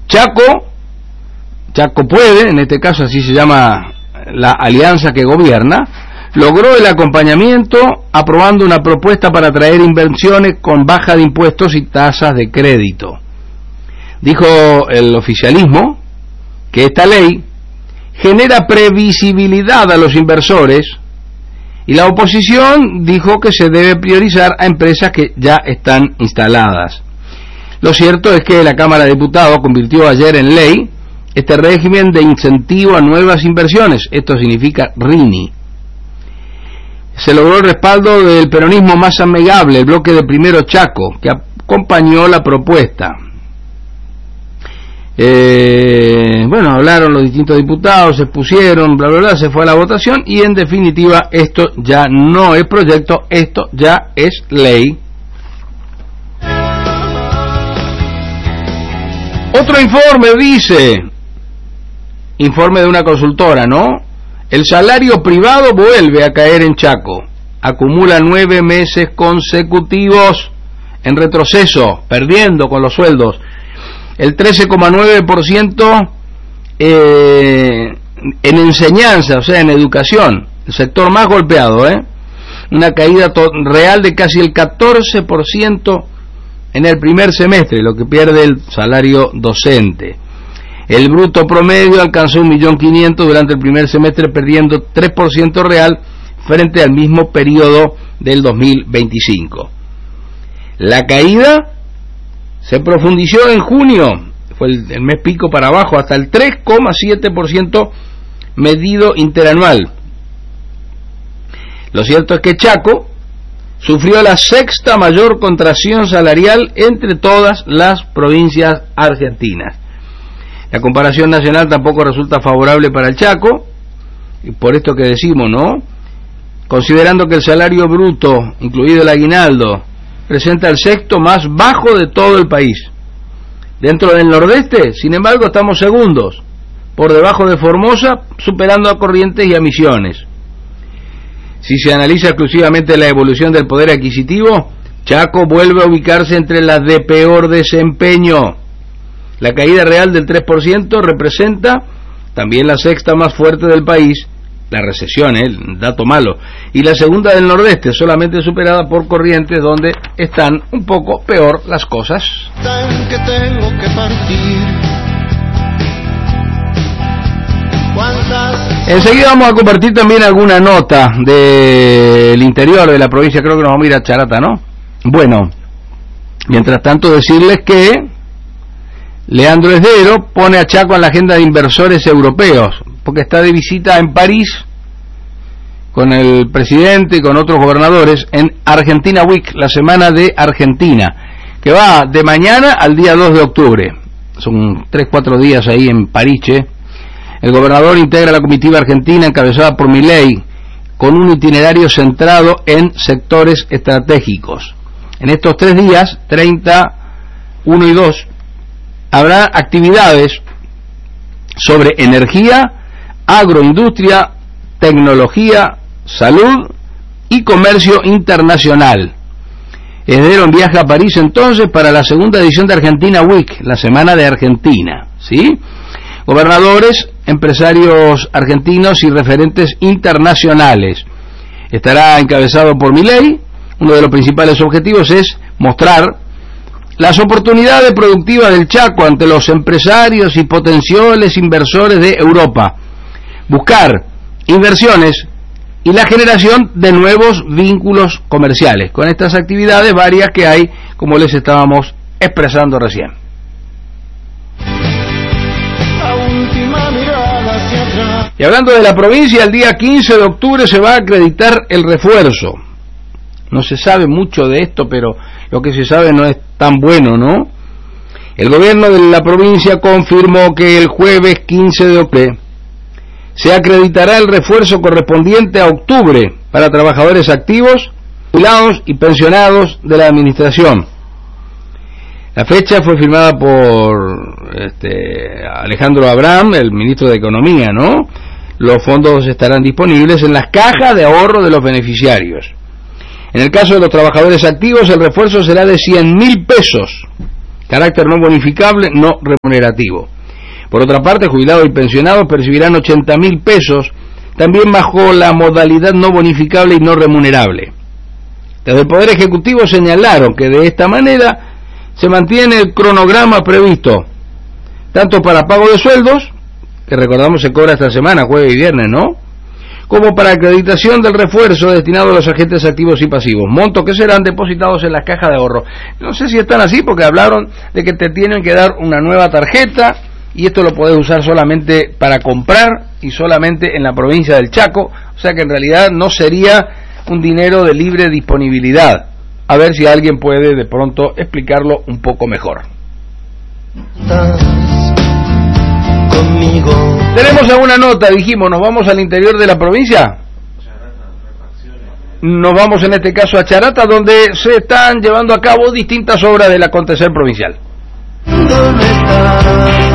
Chaco Puede, en este caso así se llama la alianza que gobierna, logró el acompañamiento aprobando una propuesta para atraer inversiones con baja de impuestos y tasas de crédito. Dijo el oficialismo que esta ley genera previsibilidad a los inversores y la oposición dijo que se debe priorizar a empresas que ya están instaladas. Lo cierto es que la Cámara de Diputados convirtió ayer en ley este régimen de incentivo a nuevas inversiones. Esto significa RINI. Se logró el respaldo del peronismo más amigable, el bloque de Primero Chaco, que acompañó la propuesta. Bueno, hablaron los distintos diputados, se expusieron, bla, bla, bla, se fue a la votación y en definitiva esto ya no es proyecto, esto ya es ley. Otro informe dice, informe de una consultora, ¿no? El salario privado vuelve a caer en Chaco, acumula 9 meses consecutivos en retroceso, perdiendo con los sueldos. El 13,9% en enseñanza, o sea, en educación, el sector más golpeado, una caída real de casi el 14% en el primer semestre, lo que pierde el salario docente. El bruto promedio alcanzó 1.500.000 durante el primer semestre, perdiendo 3% real frente al mismo periodo del 2025. La caída se profundizó en junio, fue el mes pico para abajo, hasta el 3,7% medido interanual. Lo cierto es que Chaco sufrió la sexta mayor contracción salarial entre todas las provincias argentinas. La comparación nacional tampoco resulta favorable para el Chaco, y por esto que decimos, ¿no? Considerando que el salario bruto, incluido el aguinaldo, presenta el sexto más bajo de todo el país. Dentro del Nordeste, sin embargo, estamos segundos, por debajo de Formosa, superando a Corrientes y a Misiones. Si se analiza exclusivamente la evolución del poder adquisitivo, Chaco vuelve a ubicarse entre las de peor desempeño. La caída real del 3% representa también la sexta más fuerte del país, la recesión, el dato malo, y la segunda del Nordeste, solamente superada por Corrientes, donde están un poco peor las cosas. Que tengo que partir. Enseguida vamos a compartir también alguna nota del interior de la provincia, creo que nos vamos a ir a Charata, ¿no? Bueno, mientras tanto decirles que Leandro Esdero pone a Chaco en la agenda de inversores europeos, porque está de visita en París con el presidente y con otros gobernadores en Argentina Week, la semana de Argentina, que va de mañana al día 2 de octubre. Son 3-4 días ahí en París. El gobernador integra la comitiva argentina encabezada por Milei, con un itinerario centrado en sectores estratégicos. En estos 3 días, 30, 1 y 2, habrá actividades sobre energía, agroindustria, tecnología, salud y comercio internacional. Esdero viaja a París entonces para la segunda edición de Argentina Week, la semana de Argentina, ¿sí? Gobernadores, empresarios argentinos y referentes internacionales. Estará encabezado por Milei. Uno de los principales objetivos es mostrar las oportunidades productivas del Chaco ante los empresarios y potenciales inversores de Europa, buscar inversiones y la generación de nuevos vínculos comerciales, con estas actividades varias que hay, como les estábamos expresando recién. Y hablando de la provincia, el día 15 de octubre se va a acreditar el refuerzo. No se sabe mucho de esto, pero lo que se sabe no es tan bueno, ¿no? El gobierno de la provincia confirmó que el jueves 15 de octubre se acreditará el refuerzo correspondiente a octubre para trabajadores activos, jubilados y pensionados de la administración. La fecha fue firmada por Alejandro Abraham, el ministro de Economía, ¿no? Los fondos estarán disponibles en las cajas de ahorro de los beneficiarios. En el caso de los trabajadores activos, el refuerzo será de 100.000 pesos carácter no bonificable, no remunerativo. Por otra parte, jubilados y pensionados percibirán 80.000 pesos, también bajo la modalidad no bonificable y no remunerable. Desde el Poder Ejecutivo señalaron que de esta manera se mantiene el cronograma previsto, tanto para pago de sueldos, que recordamos se cobra esta semana, jueves y viernes, ¿no?, como para acreditación del refuerzo destinado a los agentes activos y pasivos, montos que serán depositados en las cajas de ahorro. No sé si están así porque hablaron de que te tienen que dar una nueva tarjeta y esto lo podés usar solamente para comprar y solamente en la provincia del Chaco, o sea que en realidad no sería un dinero de libre disponibilidad. A ver si alguien puede de pronto explicarlo un poco mejor. Conmigo. Tenemos alguna nota, dijimos, ¿nos vamos al interior de la provincia? Nos vamos en este caso a Charata, donde se están llevando a cabo distintas obras del acontecer provincial. ¿Dónde estás?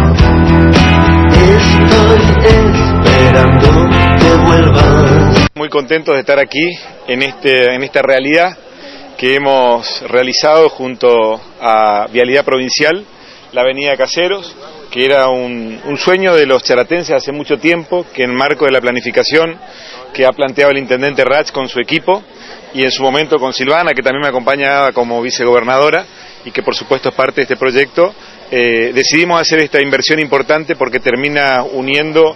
Estoy esperando que vuelvas. Muy contentos de estar aquí en esta realidad que hemos realizado junto a Vialidad Provincial, la avenida Caseros, que era un sueño de los charatenses hace mucho tiempo, que en el marco de la planificación que ha planteado el intendente Rach con su equipo y en su momento con Silvana, que también me acompañaba como vicegobernadora y que por supuesto es parte de este proyecto, decidimos hacer esta inversión importante porque termina uniendo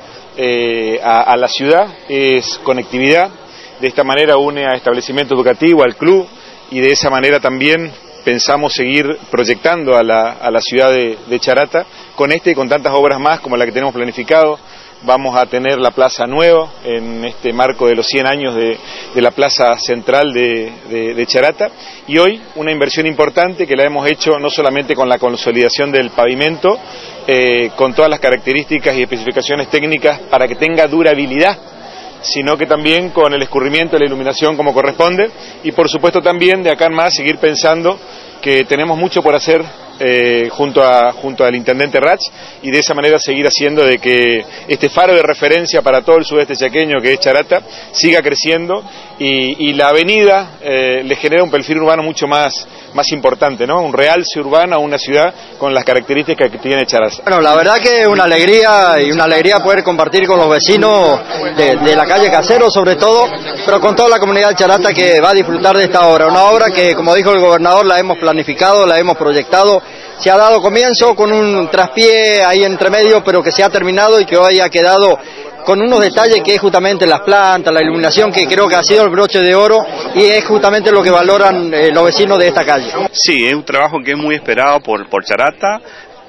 a la ciudad, es conectividad, de esta manera une a establecimiento educativo, al club, y de esa manera también pensamos seguir proyectando a la ciudad de Charata con y con tantas obras más como la que tenemos planificado. Vamos a tener la plaza nueva en este marco de los 100 años de la plaza central de Charata, y hoy una inversión importante que la hemos hecho no solamente con la consolidación del pavimento, con todas las características y especificaciones técnicas para que tenga durabilidad, sino que también con el escurrimiento y la iluminación como corresponde, y por supuesto también de acá en más seguir pensando que tenemos mucho por hacer junto al intendente Rach, y de esa manera seguir haciendo de que este faro de referencia para todo el sudeste chaqueño que es Charata siga creciendo y la avenida le genera un perfil urbano mucho más importante, ¿no? Un realce urbano a una ciudad con las características que tiene Charata. Bueno, la verdad que es una alegría poder compartir con los vecinos de la calle Caseros sobre todo, pero con toda la comunidad de Charata que va a disfrutar de esta obra, una obra que, como dijo el gobernador, la hemos planificado, la hemos proyectado. Se ha dado comienzo con un traspié ahí entre medio, pero que se ha terminado y que hoy ha quedado con unos detalles que es justamente las plantas, la iluminación, que creo que ha sido el broche de oro y es justamente lo que valoran los vecinos de esta calle. Sí, es un trabajo que es muy esperado por Charata.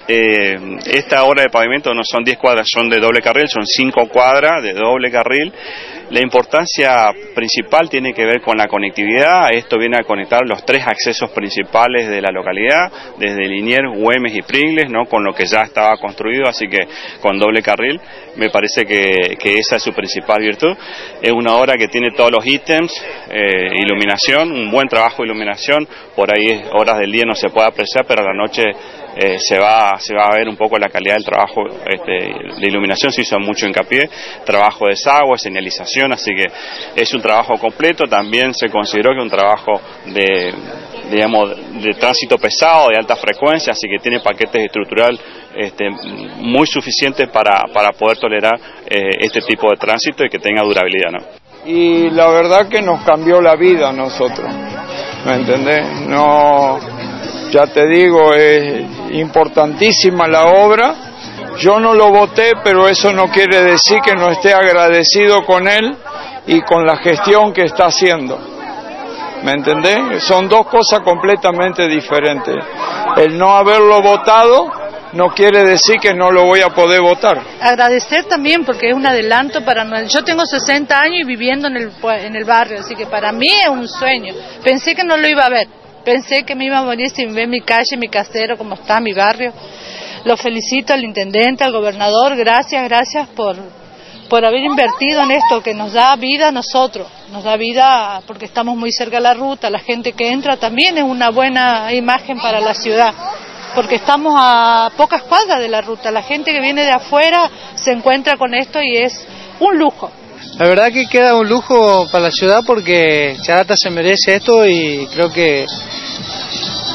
Esta obra de pavimento no son 10 cuadras, son de doble carril, son 5 cuadras de doble carril. La importancia principal tiene que ver con la conectividad. Esto viene a conectar los 3 accesos principales de la localidad, desde Liniers, Güemes y Pringles, ¿no?, con lo que ya estaba construido, así que con doble carril. Me parece que esa es su principal virtud. Es una obra que tiene todos los ítems, iluminación, un buen trabajo de iluminación. Por ahí horas del día no se puede apreciar, pero a la noche se va a ver un poco la calidad del trabajo de iluminación. Se hizo mucho hincapié, trabajo de desagüe, señalización, así que es un trabajo completo. También se consideró que un trabajo de tránsito pesado, de alta frecuencia, así que tiene paquetes estructural muy suficientes para poder tolerar este tipo de tránsito y que tenga durabilidad, ¿no? Y la verdad que nos cambió la vida a nosotros, ¿me entendés? No, ya te digo, es importantísima la obra. Yo no lo voté, pero eso no quiere decir que no esté agradecido con él y con la gestión que está haciendo, ¿me entendés? Son dos cosas completamente diferentes. El no haberlo votado no quiere decir que no lo voy a poder votar. Agradecer también porque es un adelanto para nosotros. Yo tengo 60 años y viviendo en el barrio, así que para mí es un sueño. Pensé que no lo iba a ver, pensé que me iba a morir sin ver mi calle, mi casero, cómo está mi barrio. Lo felicito al intendente, al gobernador, gracias por haber invertido en esto que nos da vida a nosotros, nos da vida porque estamos muy cerca de la ruta, la gente que entra también es una buena imagen para la ciudad, porque estamos a pocas cuadras de la ruta, la gente que viene de afuera se encuentra con esto y es un lujo. La verdad que queda un lujo para la ciudad porque Charata se merece esto y creo que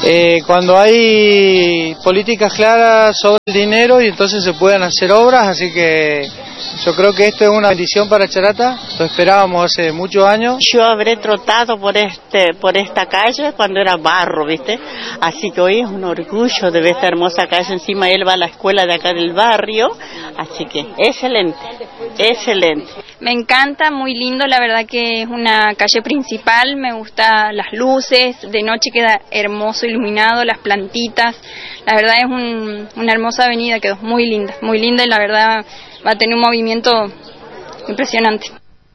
Cuando hay políticas claras sobre el dinero y entonces se pueden hacer obras, así que yo creo que esto es una bendición para Charata, lo esperábamos hace muchos años. Yo habré trotado por esta calle cuando era barro, ¿viste? Así que hoy es un orgullo de ver esta hermosa calle, encima él va a la escuela de acá del barrio, así que excelente, excelente. Me encanta, muy lindo, la verdad que es una calle principal, me gustan las luces, de noche queda hermoso iluminado, las plantitas, la verdad es una hermosa avenida, quedó muy linda y la verdad va a tener un movimiento impresionante.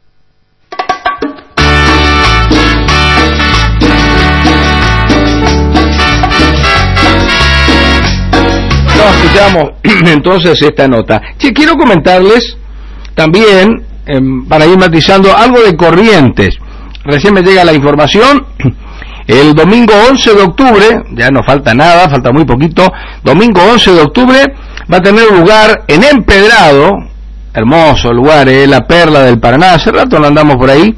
Escuchamos entonces esta nota. Che, quiero comentarles también, para ir matizando, algo de Corrientes. Recién me llega la información. El domingo 11 de octubre, ya no falta nada, falta muy poquito, domingo 11 de octubre va a tener lugar en Empedrado, hermoso lugar, la perla del Paraná, hace rato no andamos por ahí,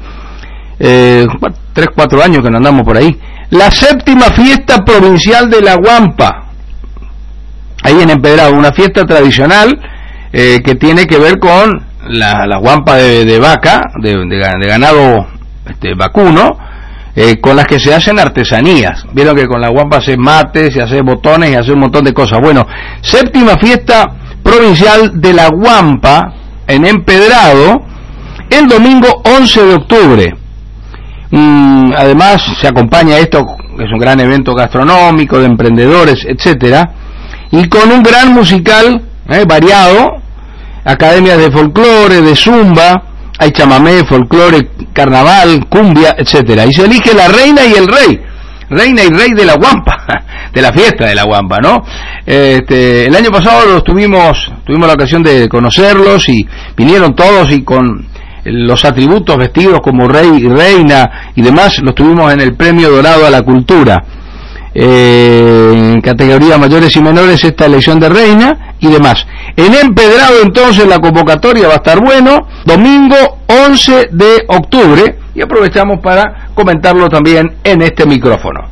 3-4 años que no andamos por ahí, la 7ª fiesta provincial de la Huampa, ahí en Empedrado, una fiesta tradicional que tiene que ver con la Huampa de vaca, de ganado vacuno, con las que se hacen artesanías. Vieron que con la Huampa se hace mate, se hace botones y hace un montón de cosas. Bueno, 7ª fiesta provincial de la Huampa en Empedrado el domingo 11 de octubre. Además se acompaña esto, que es un gran evento gastronómico, de emprendedores, etcétera, y con un gran musical variado, academias de folclore, de zumba, hay chamamé, folclore, carnaval, cumbia, etcétera, y se elige la reina y el rey, reina y rey de la Huampa, de la fiesta de la Huampa, ¿no? El año pasado tuvimos la ocasión de conocerlos y vinieron todos y con los atributos vestidos como rey y reina y demás, los tuvimos en el Premio Dorado a la Cultura. En categoría mayores y menores esta elección de reina y demás. En Empedrado entonces la convocatoria va a estar bueno, domingo 11 de octubre, y aprovechamos para comentarlo también en este micrófono.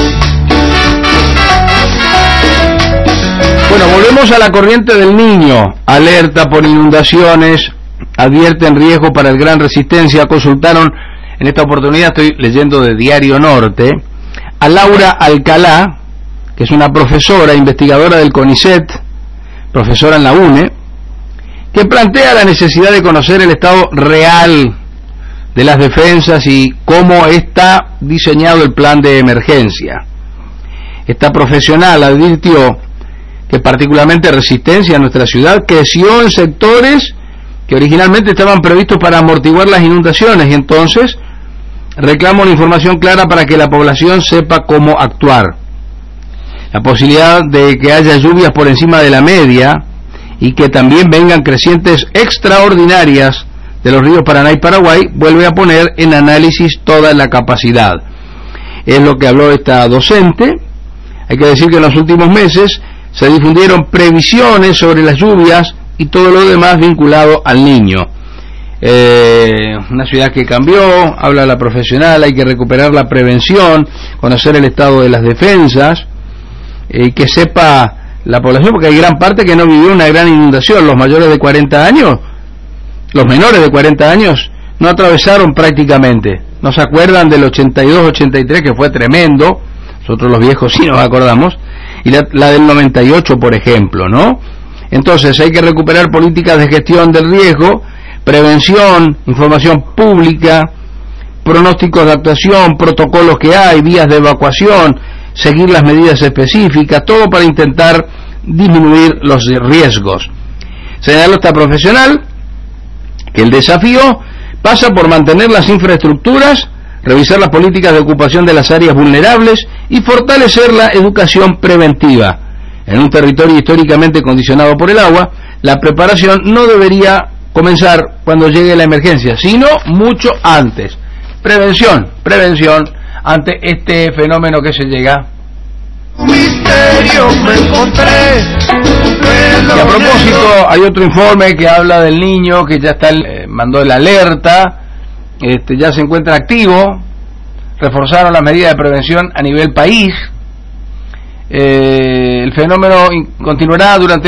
Bueno, volvemos a la corriente del Niño. Alerta por inundaciones, advierten riesgo para el Gran Resistencia. Consultaron, en esta oportunidad estoy leyendo de Diario Norte, a Laura Alcalá, que es una profesora, investigadora del CONICET, profesora en la UNE, que plantea la necesidad de conocer el estado real de las defensas y cómo está diseñado el plan de emergencia. Esta profesional advirtió que particularmente Resistencia en nuestra ciudad creció en sectores que originalmente estaban previstos para amortiguar las inundaciones, y entonces reclama una información clara para que la población sepa cómo actuar. La posibilidad de que haya lluvias por encima de la media y que también vengan crecientes extraordinarias de los ríos Paraná y Paraguay vuelve a poner en análisis toda la capacidad. Es lo que habló esta docente. Hay que decir que en los últimos meses se difundieron previsiones sobre las lluvias y todo lo demás vinculado al Niño. Una ciudad que cambió, habla la profesional, hay que recuperar la prevención, conocer el estado de las defensas, y que sepa la población, porque hay gran parte que no vivió una gran inundación. Los mayores de 40 años, los menores de 40 años, no atravesaron prácticamente, no se acuerdan del 82-83, que fue tremendo, nosotros los viejos sí nos acordamos, y la del 98, por ejemplo, ¿no? Entonces hay que recuperar políticas de gestión del riesgo, prevención, información pública, pronósticos de actuación, protocolos que hay, vías de evacuación, seguir las medidas específicas, todo para intentar disminuir los riesgos. Señaló esta profesional que el desafío pasa por mantener las infraestructuras, revisar las políticas de ocupación de las áreas vulnerables y fortalecer la educación preventiva. En un territorio históricamente condicionado por el agua, la preparación no debería comenzar cuando llegue la emergencia, sino mucho antes. Prevención ante este fenómeno que se llega. Misterio me encontré. Y a propósito, hay otro informe que habla del Niño que ya está mandó la alerta, ya se encuentra activo. Reforzaron las medidas de prevención a nivel país. El fenómeno continuará durante